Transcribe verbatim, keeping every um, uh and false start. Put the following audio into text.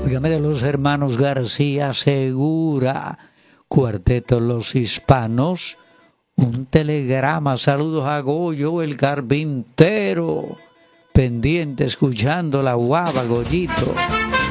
Dígame de los hermanos García Segura, Cuarteto Los Hispanos, un telegrama, saludos a Goyo el carpintero, pendiente escuchando la guava, Goyito.